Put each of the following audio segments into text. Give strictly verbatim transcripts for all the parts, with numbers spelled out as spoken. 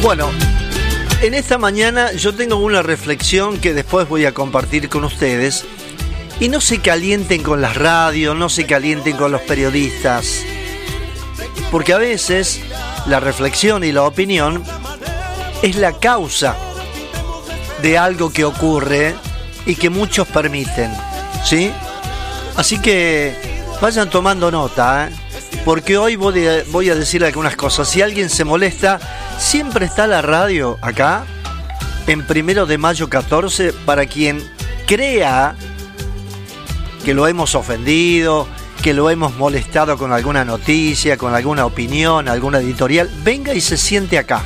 Bueno, en esta mañana yo tengo una reflexión que después voy a compartir con ustedes. Y no se calienten con las radios, no se calienten con los periodistas. Porque a veces la reflexión y la opinión es la causa de algo que ocurre y que muchos permiten, ¿sí? Así que vayan tomando nota, ¿eh? Porque hoy voy a, voy a decir algunas cosas. Si alguien se molesta, siempre está la radio acá, en Primero de Mayo catorce, para quien crea que lo hemos ofendido, que lo hemos molestado con alguna noticia, con alguna opinión, alguna editorial. Venga y se siente acá.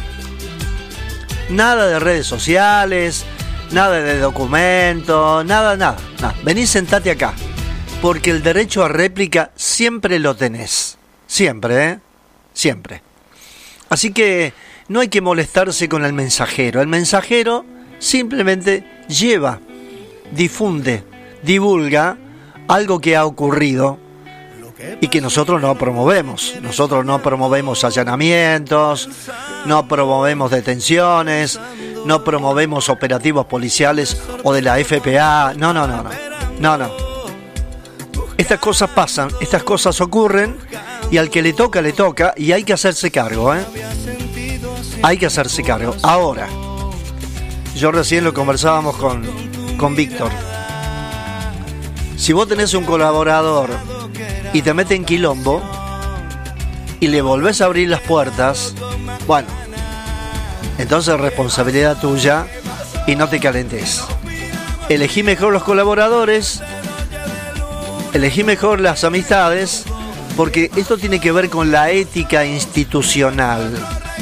Nada de redes sociales, nada de documentos, nada, nada, nada. Vení, sentate acá, porque el derecho a réplica siempre lo tenés. Siempre, ¿eh? Siempre. Así que no hay que molestarse con el mensajero. El mensajero simplemente lleva, difunde, divulga algo que ha ocurrido y que nosotros no promovemos. Nosotros no promovemos allanamientos, no promovemos detenciones, no promovemos operativos policiales o de la F P A. No, no, no, no. No, no. Estas cosas pasan, estas cosas ocurren y al que le toca, le toca y hay que hacerse cargo, ¿eh? Hay que hacerse cargo. Ahora, yo recién lo conversábamos con, con Víctor. Si vos tenés un colaborador y te mete en quilombo y le volvés a abrir las puertas, bueno, entonces responsabilidad tuya y no te calentes. Elegí mejor los colaboradores, elegí mejor las amistades, porque esto tiene que ver con la ética institucional,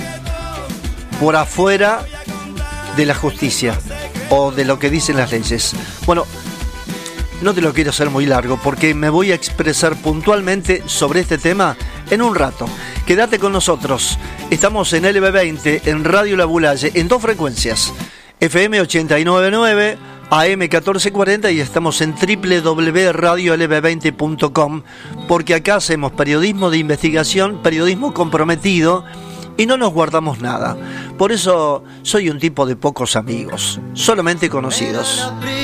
por afuera de la justicia o de lo que dicen las leyes. Bueno, no te lo quiero hacer muy largo porque me voy a expresar puntualmente sobre este tema en un rato. Quédate con nosotros. Estamos en L B veinte, en Radio La Bulaye, en dos frecuencias. F M ochenta y nueve punto nueve, A M catorce cuarenta y estamos en doble u doble u doble u punto radio l b veinte punto com porque acá hacemos periodismo de investigación, periodismo comprometido y no nos guardamos nada. Por eso soy un tipo de pocos amigos, solamente conocidos.